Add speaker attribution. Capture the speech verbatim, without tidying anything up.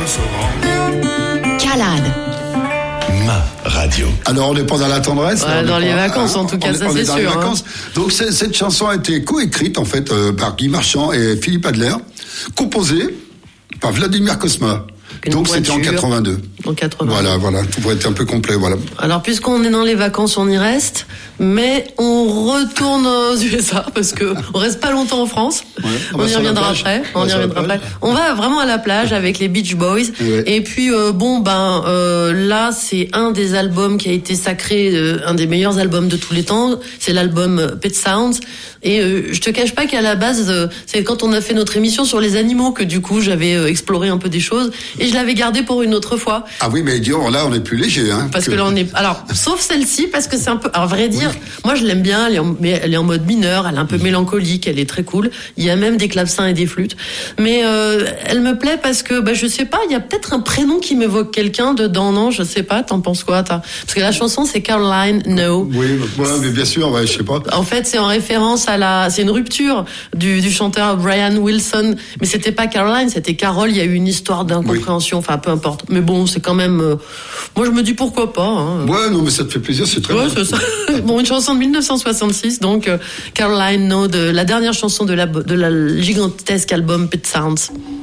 Speaker 1: Calade.
Speaker 2: Ma radio.
Speaker 3: Alors, on n'est pas dans la tendresse.
Speaker 1: Ouais, dans les pas, vacances, en tout cas,
Speaker 3: on,
Speaker 1: ça
Speaker 3: on
Speaker 1: c'est
Speaker 3: est dans
Speaker 1: sûr.
Speaker 3: Les vacances.
Speaker 1: Hein.
Speaker 3: Donc, c'est, cette chanson a été coécrite, en fait, euh, par Guy Marchand et Philippe Adler, composée par Vladimir Cosma.
Speaker 1: Une
Speaker 3: Donc,
Speaker 1: voiture.
Speaker 3: c'était en quatre-vingt-deux.
Speaker 1: En quatre-vingt-deux.
Speaker 3: Voilà, voilà, tout pour être un peu complet, voilà.
Speaker 1: Alors, puisqu'on est dans les vacances, on y reste, mais on retourne aux U S A, parce que on reste pas longtemps en France.
Speaker 3: Ouais, on
Speaker 1: on,
Speaker 3: va
Speaker 1: y
Speaker 3: sur la
Speaker 1: reviendra
Speaker 3: plage.
Speaker 1: après.
Speaker 3: On
Speaker 1: On,
Speaker 3: va
Speaker 1: y
Speaker 3: sur la
Speaker 1: reviendra
Speaker 3: plage.
Speaker 1: après. On va vraiment à la plage avec les Beach Boys.
Speaker 3: Ouais.
Speaker 1: Et puis, euh, bon, ben, euh, là, c'est un des albums qui a été sacré, euh, un des meilleurs albums de tous les temps. C'est l'album euh, Pet Sounds. Et euh, je te cache pas qu'à la base, euh, c'est quand on a fait notre émission sur les animaux que du coup, j'avais euh, exploré un peu des choses. Et je l'avais gardé pour une autre fois.
Speaker 3: Ah oui, mais disons, là, on est plus léger, hein.
Speaker 1: Parce que, que là, on est, alors, sauf celle-ci, parce que c'est un peu, alors, à vrai dire, oui. Moi, je l'aime bien, elle est, en, mais elle est en mode mineur, elle est un peu mélancolique, elle est très cool. Il y a même des clavecins et des flûtes. Mais, euh, elle me plaît parce que, bah, je sais pas, il y a peut-être un prénom qui m'évoque quelqu'un dedans, non? Je sais pas, t'en penses quoi, t'as? Parce que la chanson, c'est Caroline No.
Speaker 3: Oui, ouais, mais bien sûr, ouais, je sais pas.
Speaker 1: En fait, c'est en référence à la, c'est une rupture du, du chanteur Brian Wilson. Mais c'était pas Caroline, c'était Carole, il y a eu une histoire d'incompréhension, oui. Enfin, peu importe. Mais bon, c'est quand même, euh, moi, je me dis pourquoi pas, hein.
Speaker 3: Ouais, non, mais ça te fait plaisir, c'est très
Speaker 1: ouais,
Speaker 3: bien.
Speaker 1: C'est ça. Bon, une chanson de dix-neuf cent soixante-six, donc, euh, Caroline No, de la dernière chanson de la, de la gigantesque album Pet Sounds.